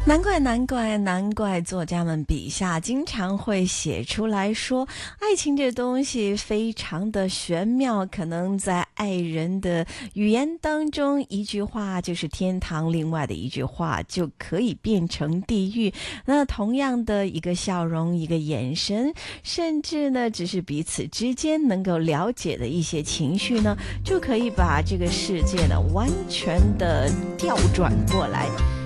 难怪作家们笔下经常会写出来说，爱情这东西非常的玄妙，可能在爱人的语言当中，一句话就是天堂，另外的一句话就可以变成地狱。那同样的一个笑容，一个眼神，甚至呢，只是彼此之间能够了解的一些情绪呢，就可以把这个世界呢完全的调转过来。